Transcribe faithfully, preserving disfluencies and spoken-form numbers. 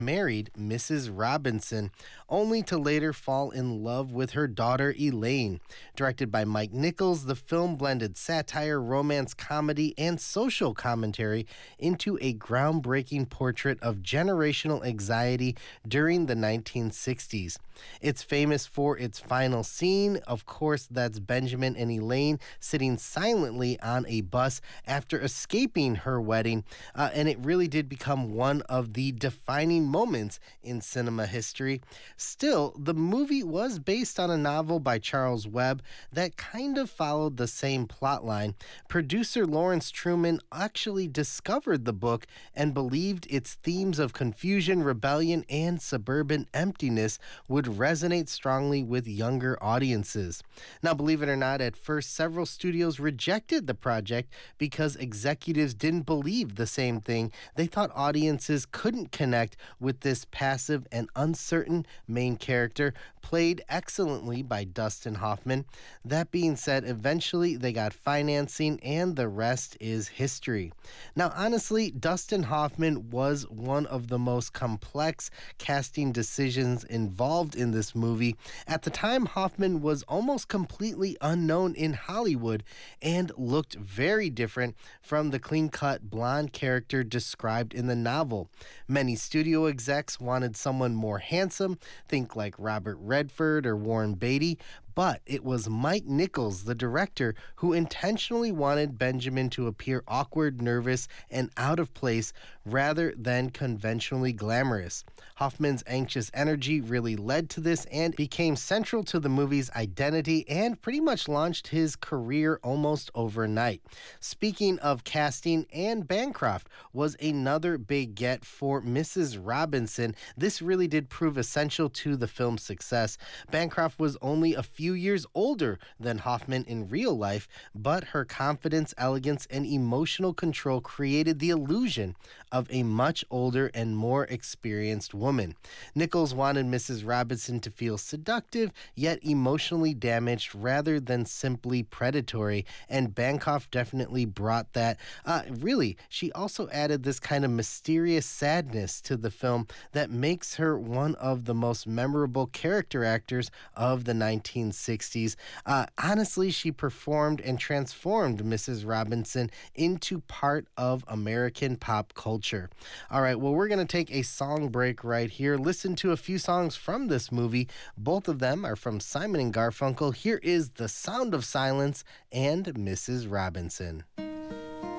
married Missus Robinson, only to later fall in love with her daughter Elaine. Directed by Mike Nichols, the film blended satire, romance, comedy, and social commentary into a groundbreaking portrait of generational anxiety during the nineteen sixties. It's famous for its final scene. Of course, that's Benjamin and Elaine sitting silently on a bus after escaping her wedding, uh, and it really did become one of the defining moments in cinema history. Still, the movie was based on a novel by Charles Webb that kind of followed the same plotline. Producer Lawrence Truman actually discovered the book and believed its themes of confusion, rebellion, and suburban emptiness would resonate strongly with younger audiences. Now, believe it or not, at first several studios rejected the project because executives didn't believe the same thing. They thought audiences couldn't connect with this passive and uncertain main character, played excellently by Dustin Hoffman. That being said, eventually they got financing, and the rest is history. Now, honestly, Dustin Hoffman was one of the most complex casting decisions involved in this movie. At the time, Hoffman was almost completely unknown in Hollywood and looked very different from the clean-cut blonde character described in the novel. Many studio execs wanted someone more handsome, think like Robert Redford or Warren Beatty, but it was Mike Nichols, the director, who intentionally wanted Benjamin to appear awkward, nervous, and out of place rather than conventionally glamorous. Hoffman's anxious energy really led to this and became central to the movie's identity and pretty much launched his career almost overnight. Speaking of casting, Anne Bancroft was another big get for Missus Robinson. This really did prove essential to the film's success. Bancroft was only a few few years older than Hoffman in real life, but her confidence, elegance, and emotional control created the illusion of a much older and more experienced woman. Nichols wanted Missus Robinson to feel seductive, yet emotionally damaged rather than simply predatory, and Bancroft definitely brought that. Uh, really, she also added this kind of mysterious sadness to the film that makes her one of the most memorable character actors of the nineteen sixties. Uh, honestly, she performed and transformed Missus Robinson into part of American pop culture. All right, well, we're going to take a song break right here. Listen to a few songs from this movie. Both of them are from Simon and Garfunkel. Here is The Sound of Silence and Missus Robinson.